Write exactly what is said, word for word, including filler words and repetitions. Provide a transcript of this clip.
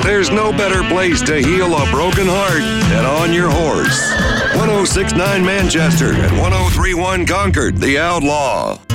There's no better place to heal a broken heart than on your horse. ten sixty-nine Manchester and ten thirty-one Concord, The Outlaw.